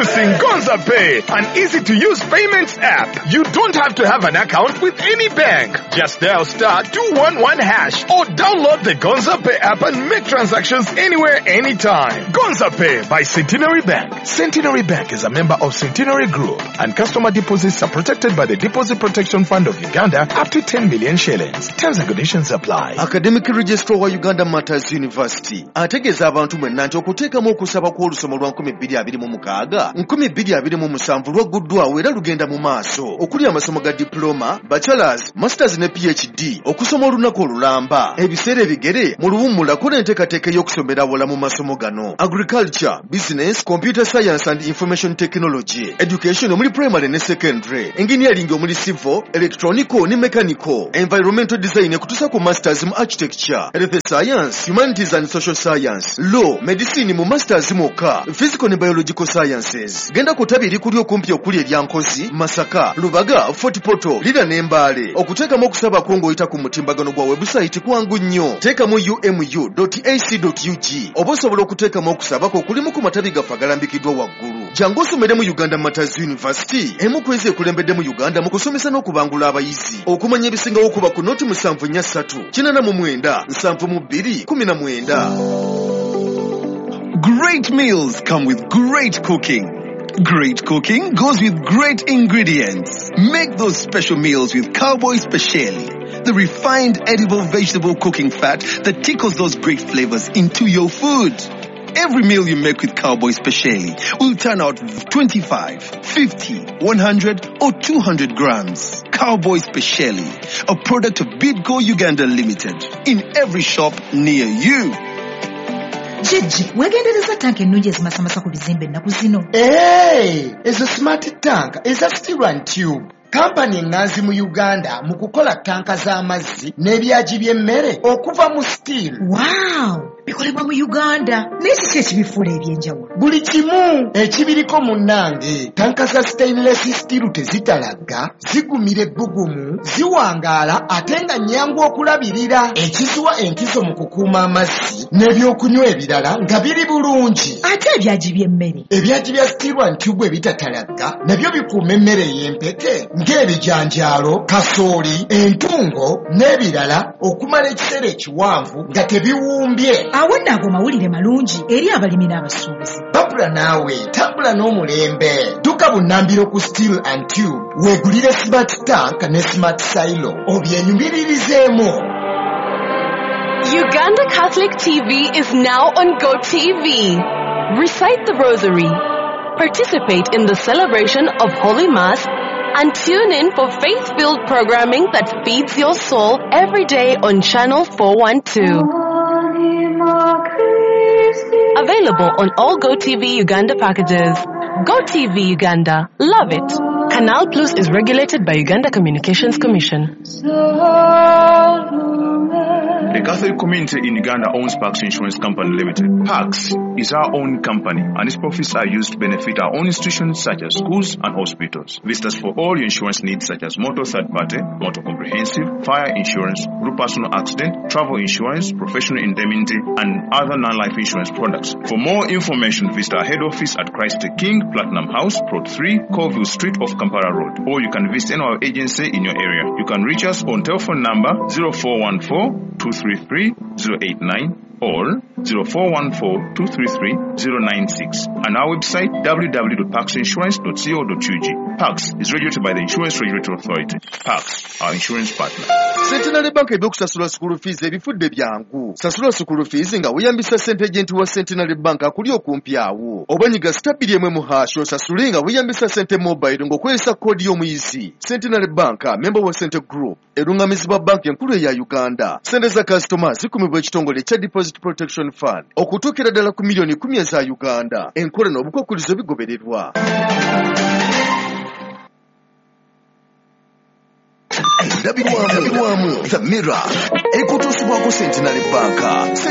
Introducing Gonza Pay, an easy-to-use payments app. You don't have to have an account with any bank. Just dial *211# or download the Gonza Pay app and make transactions anywhere, anytime. Gonza Pay by Centenary Bank. Centenary Bank is a member of Centenary Group, and customer deposits are protected by the Deposit Protection Fund of Uganda up to 10 million shillings. Terms and conditions apply. Academic Registrar wa Uganda Matters University ategeeza abantu mwenna nti okuteekamu okusaba kw'olusoma lwa 2026 2027 lwaguddwawo era lugenda mu maaso okuli amasomo ga diploma, bachelors, masters ne PhD okusoma olunaku olulamba ebiseera ebigere mu luwummulako n'enteekateeka y'okusomera wala mu masomo gano agriculture, business, computer science and information technology, education omuli primary ne secondary, engineering omuli civil, electronical ne mechanical, environmental design kutusa ku masters mu architecture, health science, humanities and social science, law, medicine mu masters moka, physical ne biological sciences. Genda kutabiri kuli okumpi okuli eryankozi, Masaka, Lubaga, Fort Portal, Lida n'Embale. Okuteekamu okusaba kw'ong'oyita ku mutimbagano gwa website kwangu nnyo. Teekamu umu.ac.ug. Oba osobola okuteekamu okusaba ko kulimu ku matabi gaffe agalambikiddwa waggulu. Jangu osomere mu Uganda Matters University. Emu kwezi ekulembedde mu Uganda mu kusomesa n'okubangula abayizi. Okumanya ebisingawo okuba ku noti 743 89 72 19. Great meals come with great cooking. Great cooking goes with great ingredients. Make those special meals with Cowboy Speciale, the refined edible vegetable cooking fat that tickles those great flavors into your food. Every meal you make with Cowboy Speciale will turn out 25, 50, 100 or 200 grams. Cowboy Speciale, a product of Bidco Uganda Limited, in every shop near you. Jiji, wegendereza tank ennungi ezimasamasa ku bizimbe ennaku zino. Ezo smart tank eza steel and tube. Kampani enganzi mu Uganda mu kukola tanka z'amazzi n'ebyaji by'emmere okuva mu steel. Wow! Bikolebwa mu Uganda. N'eki ekibifuula ebyenjawulo. Buli kimu ekibiriko munnange. Tanka za stainless steel tezitalagga, zigumira ebbugumu, ziwangaala ate nga nnyangu okulabirira. Ekizuwa enkizo mu kukuuma amazzi n'ebyokunywa ebirala nga biri bulungi. Ate ebyaji by'emmere. Ebyaji bya steel and tube ebitatalagga nabyo bikuuma emmere y'empeke ng'ebijanjaalo, kasooli, entungo n'ebirala okumala ekiseera ekiwanvu nga tebiwumbye. Awo nno ago mawulire malungi eri abalimi n'abasuubuzi. Babula naawe tambula n'omulembe. Dduka bunnambiro ku steel and tube weegulire smart tank ne smart silo obyenyumiririzemu. Uganda Catholic TV is now on GoTV. Recite the Rosary, participate in the celebration of Holy Mass, and tune in for faith-filled programming that feeds your soul every day on Channel 412. Available on all GoTV Uganda packages. GoTV Uganda. Love it. Canal Plus is regulated by Uganda Communications Commission. The Catholic community in Uganda owns Pax Insurance Company Limited. Pax is our own company, and its profits are used to benefit our own institutions such as schools and hospitals. Visit us for all your insurance needs such as motor third party, motor comprehensive, fire insurance, group personal accident, travel insurance, professional indemnity, and other non-life insurance products. For more information, visit our head office at Christ the King, Platinum House, Plot 3, Colville Street off Kampala Road, or you can visit any of our agency in your area. You can reach us on telephone number 0414 233 089 or 0414-233-096 and our website www.paxinsurance.co.ug. Pax is regulated by the Insurance Regulatory Authority. Pax, our insurance partner. Centenary Bank ebyokusasula school fees ebifudde byangu. Sasula school fees nga weyambisa ssente agenti wa Centenary Bank akuli okumpi awo. Obanyiga stabili emwe mu hash osasule nga weyambisa ssente mobile ng'okozesa koodi y'omuyizi. Centenary Bank, member wa Centre Group, erungamizibwa bank enkulu eya Uganda. Ssente za customers zikumibwa ekitongole kya Deposit Protection Fund okutuukira ddala ku milioni 10 eza Uganda. Enkola n'obukwakkulizo bigobererwa. Ndabirwamu The Mirror ekutuusibwako Centenary Bank.